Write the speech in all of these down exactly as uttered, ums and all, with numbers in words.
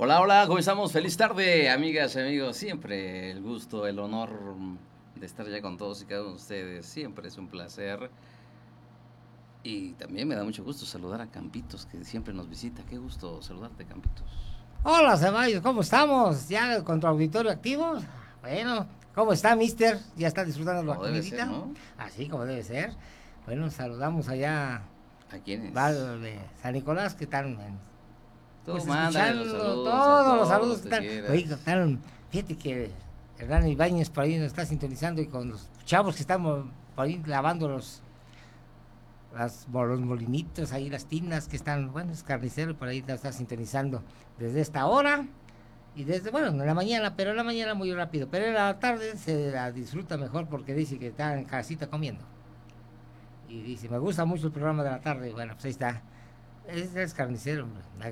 Hola, hola, ¿cómo estamos? Feliz tarde, amigas y amigos. Siempre el gusto, el honor de estar ya con todos y cada uno de ustedes. Siempre es un placer. Y también me da mucho gusto saludar a Campitos, que siempre nos visita. Qué gusto saludarte, Campitos. Hola, Ceballos, ¿cómo estamos? ¿Ya con tu auditorio activo? Bueno, ¿cómo está, mister? ¿Ya está disfrutando la comidita? ¿No? Así como debe ser. Bueno, saludamos allá. ¿A quiénes? De San Nicolás, que están pues, escuchando los saludos, todos los saludos que están. Oye, están, fíjate que Hernán Ibáñez por ahí nos está sintonizando y con los chavos que estamos por ahí lavando los, las, los molinitos, ahí las tinas que están, bueno, es carnicero, por ahí nos está sintonizando desde esta hora y desde, bueno, en la mañana, pero en la mañana muy rápido, pero en la tarde se la disfruta mejor porque dice que está en casita comiendo. Y dice, me gusta mucho el programa de la tarde. Bueno, pues ahí está. Es, es carnicero.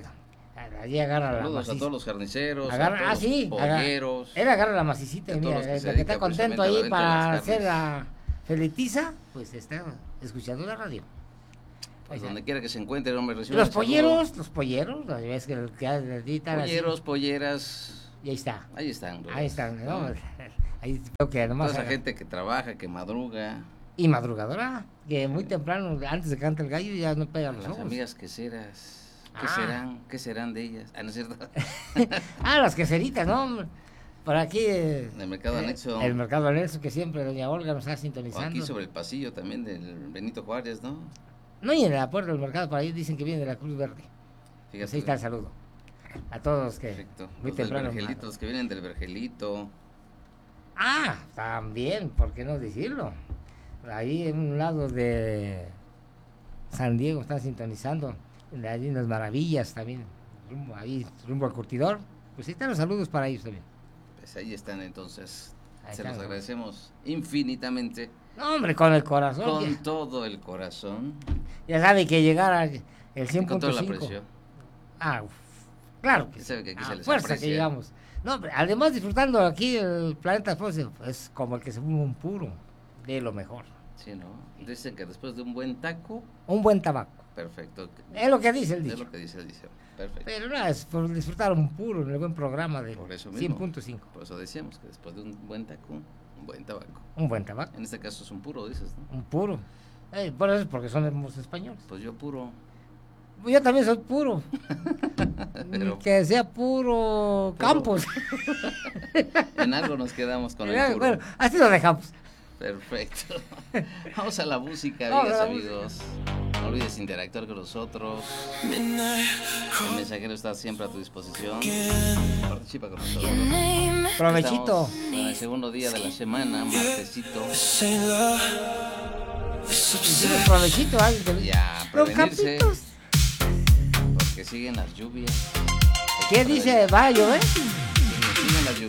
Allí agarra Saludos la maciza. a todos los carniceros, agarra, a todos ah, sí, los polleros. Agarra, él agarra la macicita. Mira, el que, que está contento ahí para hacer la felitiza, pues está escuchando la radio. Pues donde quiera que se encuentre, hombre, recibe los polleros, saludo. Los polleros, ves que el que edita polleros, así. Polleras. Y ahí está. Ahí están. Ahí están, ¿no? Ahí creo que nomás. Toda esa gente que trabaja, que madruga. Y madrugadora, que muy temprano, antes de que cante el gallo, ya no pegan los Las ojos. amigas queseras, ¿qué ah. serán? ¿Qué serán de ellas? Ah, ¿no es cierto? ah, las queseritas, ¿no? Por aquí... Eh, el mercado eh, anexo. El mercado anexo, que siempre doña Olga nos está sintonizando. O aquí sobre el pasillo también del Benito Juárez, ¿no? No, y en la puerta del mercado, por ahí dicen que viene de la Cruz Verde. Fíjate. Pues ahí está el saludo. A todos los que... Perfecto. Muy los temprano. Del Vergelito, los que vienen del Vergelito. Ah, también, ¿por qué no decirlo? Ahí en un lado de San Diego están sintonizando, ahí en las Maravillas también, rumbo, ahí rumbo al curtidor, pues ahí están los saludos para ellos también. Pues ahí están entonces, ahí se están, los agradecemos ¿no? infinitamente. No, hombre, con el corazón. Con ya. todo el corazón. Ya sabe que llegara el cien punto cinco. Con toda la presión. Ah, uf, claro que sabe que aquí a se les fuerza aprecia. que llegamos. No, además disfrutando aquí el planeta Fósil, es como el que se fuma un puro. De lo mejor. Sí, ¿no? Dicen que después de un buen taco... Un buen tabaco. Perfecto. Es lo que dice el dicho. Es lo que dice el dicho. Perfecto. Pero no, es por disfrutar un puro en el buen programa de cien punto cinco. Por eso decíamos que después de un buen taco, un buen tabaco. Un buen tabaco. En este caso es un puro, dices, ¿no? Un puro. Eh, por eso es porque somos españoles. Pues yo puro. Yo también soy puro. Pero, que sea puro, puro. Campos. En algo nos quedamos con el puro. Bueno, así lo dejamos. Perfecto. Vamos a la música, amigas, amigos. Música. No olvides interactuar con nosotros. El mensajero está siempre a tu disposición. Participa con nosotros. Provechito. Estamos en el segundo día de la semana, martesito. Provechito, alguien. Ya, prevenirse. Porque siguen las lluvias. ¿Qué dice? ¿Va a llover? Siguen las lluvias.